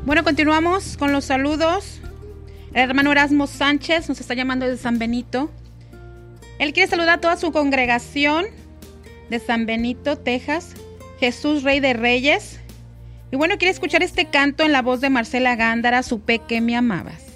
Bueno, continuamos con los saludos. El hermano Erasmo Sánchez nos está llamando desde San Benito. Él quiere saludar a toda su congregación de San Benito, Texas. Jesús, Rey de Reyes. Y bueno, quiere escuchar este canto en la voz de Marcela Gándara, Supe que me amabas.